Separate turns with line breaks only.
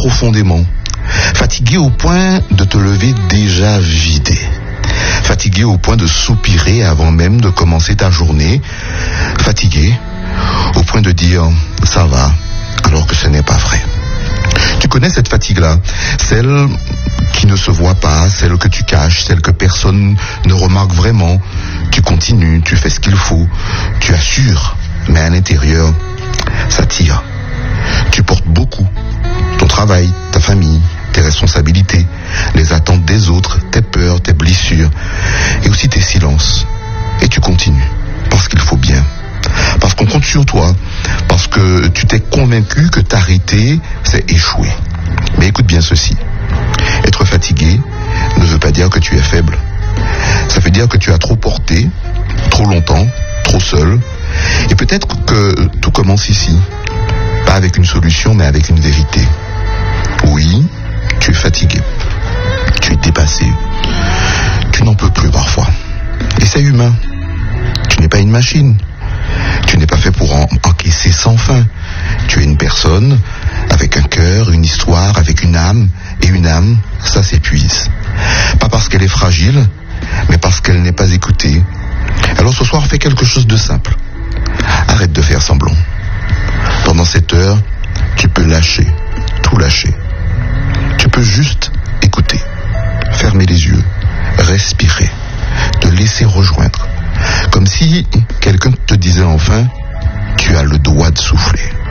profondément. Fatigué au point de te lever déjà vidé. Fatigué au point de soupirer avant même de commencer ta journée. Fatigué au point de dire « ça va » alors que ce n'est pas vrai. Tu connais cette fatigue-là, celle qui ne se voit pas, celle que tu caches, celle que personne ne remarque vraiment. Tu continues, tu fais ce qu'il faut, tu assures, mais à l'intérieur, ça tire. Tu portes beaucoup, ton travail, ta famille, tes responsabilités, les attentes des autres, tes peurs, tes blessures, et aussi tes silences. Et tu continues, parce qu'il faut bien. Parce qu'on compte sur toi, parce que tu t'es convaincu que t'arrêter, c'est échouer. Mais écoute bien ceci. Être fatigué ne veut pas dire que tu es faible. Ça veut dire que tu as trop porté, trop longtemps, trop seul. Et peut-être que tout commence ici. Pas avec une solution, mais avec une vérité. Oui, tu es fatigué. Tu es dépassé. Tu n'en peux plus parfois. Et c'est humain. Tu n'es pas une machine. Tu n'es pas fait pour encaisser sans fin. Tu es une personne avec un cœur, une histoire, avec une âme. Et une âme, ça s'épuise. Pas parce qu'elle est fragile, mais parce qu'elle n'est pas écoutée. Alors ce soir, fais quelque chose de simple. Arrête de faire semblant. Pendant cette heure, tu peux lâcher, tout lâcher. Tu peux juste écouter, fermer les yeux, respirer, te laisser rejoindre. Comme si quelqu'un te disait enfin, tu as le droit de souffler.